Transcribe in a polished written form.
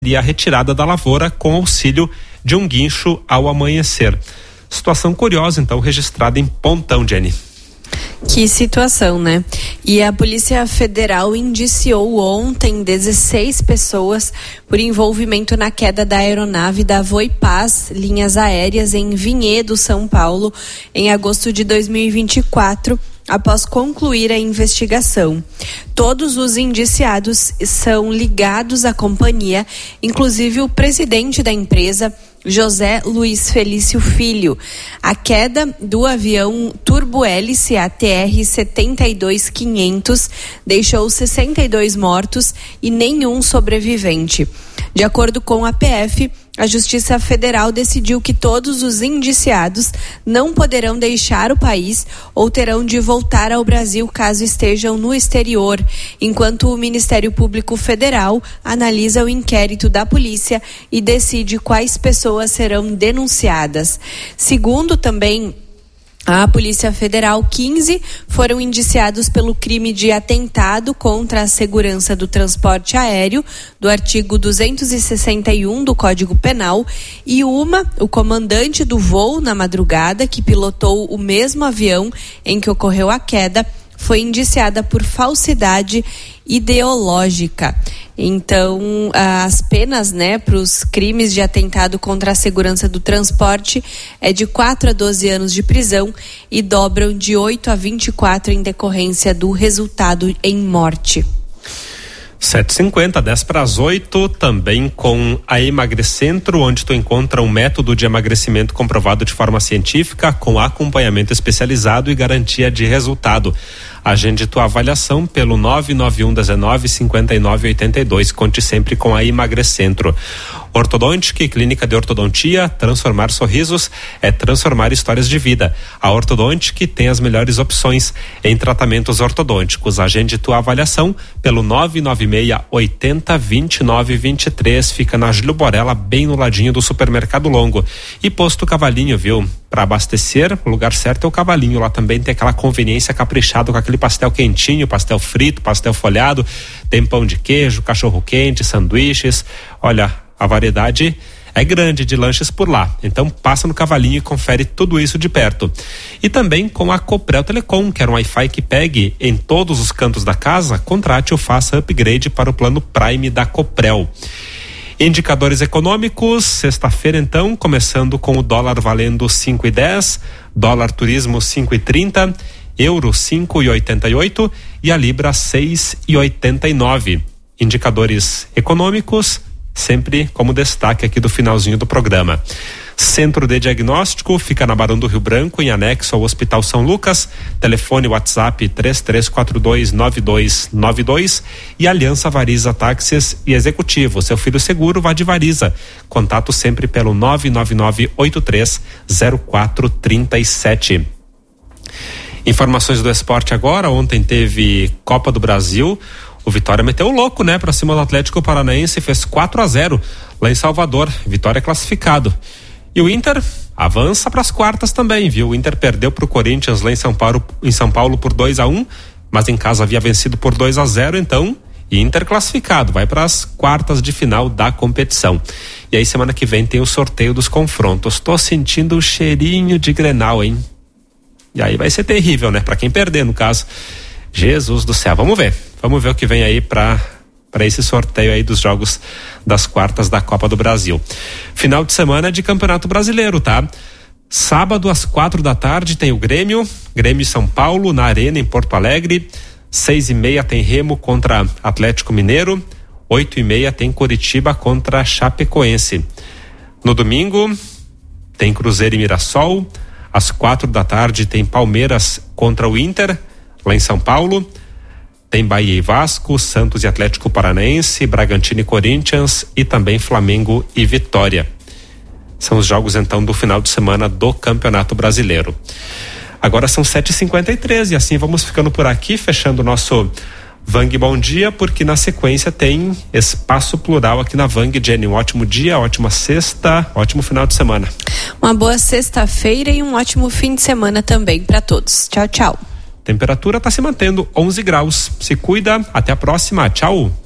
e a retirada da lavoura com auxílio de um guincho ao amanhecer. Situação curiosa, então, registrada em Pontão, Jenny. Que situação, né? E a Polícia Federal indiciou ontem 16 pessoas por envolvimento na queda da aeronave da Voipaz Linhas Aéreas em Vinhedo, São Paulo, em agosto de 2024, após concluir a investigação. Todos os indiciados são ligados à companhia, inclusive o presidente da empresa, José Luiz Felício Filho. A queda do avião turbo-hélice ATR 72500 deixou 62 mortos e nenhum sobrevivente. De acordo com a PF, a Justiça Federal decidiu que todos os indiciados não poderão deixar o país ou terão de voltar ao Brasil caso estejam no exterior, enquanto o Ministério Público Federal analisa o inquérito da polícia e decide quais pessoas serão denunciadas. Segundo também a Polícia Federal, 15 foram indiciados pelo crime de atentado contra a segurança do transporte aéreo, do artigo 261 do Código Penal, e o comandante do voo na madrugada, que pilotou o mesmo avião em que ocorreu a queda, foi indiciada por falsidade ideológica. Então, as penas, para os crimes de atentado contra a segurança do transporte é de 4 a 12 anos de prisão e dobram de 8 a 24 em decorrência do resultado em morte. 7h50, 7:50, também com a Emagrecentro, onde tu encontra um método de emagrecimento comprovado de forma científica, com acompanhamento especializado e garantia de resultado. Agende tua avaliação pelo 991195982. Conte sempre com a Emagrecentro. Ortodontic, clínica de ortodontia. Transformar sorrisos é transformar histórias de vida. A Ortodontic tem as melhores opções em tratamentos ortodônticos. Agende tua avaliação pelo 996802923. Fica na Júlio Borella, bem no ladinho do Supermercado Longo. E Posto Cavalinho, viu? Para abastecer, o lugar certo é o Cavalinho. Lá também tem aquela conveniência caprichada com aquele pastel quentinho, pastel frito, pastel folhado, tem pão de queijo, cachorro quente, sanduíches. Olha, a variedade é grande de lanches por lá. Então passa no Cavalinho e confere tudo isso de perto. E também com a Coprel Telecom, que é um Wi-Fi que pegue em todos os cantos da casa. Contrate ou faça upgrade para o plano Prime da Coprel. Indicadores econômicos, sexta-feira então, começando com o dólar valendo 5,10, dólar turismo 5,30, euro 5,88 e a libra 6,89. Indicadores econômicos, sempre como destaque aqui do finalzinho do programa. Centro de Diagnóstico fica na Barão do Rio Branco, em anexo ao Hospital São Lucas. Telefone WhatsApp 33429292 e Aliança Variza Táxis e Executivo. Seu filho seguro, vá de Variza. Contato sempre pelo 999830437. Informações do esporte agora. Ontem teve Copa do Brasil. O Vitória meteu o louco, pra cima do Atlético Paranaense, fez 4-0 lá em Salvador. Vitória classificado. E o Inter avança para as quartas também, viu? O Inter perdeu para o Corinthians lá em São Paulo por 2-1, mas em casa havia vencido por 2-0, então Inter classificado, vai para as quartas de final da competição. E aí semana que vem tem o sorteio dos confrontos. Tô sentindo o cheirinho de Grenal, hein? E aí vai ser terrível, para quem perder, no caso. Jesus do céu, vamos ver o que vem aí para esse sorteio aí dos jogos das quartas da Copa do Brasil. Final de semana de Campeonato Brasileiro, tá? Sábado às 4h tem o Grêmio e São Paulo na Arena em Porto Alegre. 6h30 tem Remo contra Atlético Mineiro. 8h30 tem Coritiba contra Chapecoense. No domingo tem Cruzeiro e Mirassol. Às 4h tem Palmeiras contra o Inter lá em São Paulo. Tem Bahia e Vasco, Santos e Atlético Paranaense, Bragantino e Corinthians e também Flamengo e Vitória. São os jogos então do final de semana do Campeonato Brasileiro. Agora são 7h53 e assim vamos ficando por aqui, fechando o nosso Vang Bom Dia, porque na sequência tem Espaço Plural aqui na Vang. Jenny, um ótimo dia, ótima sexta, ótimo final de semana. Uma boa sexta-feira e um ótimo fim de semana também para todos. Tchau, tchau. Temperatura está se mantendo 11 graus. Se cuida, até a próxima. Tchau.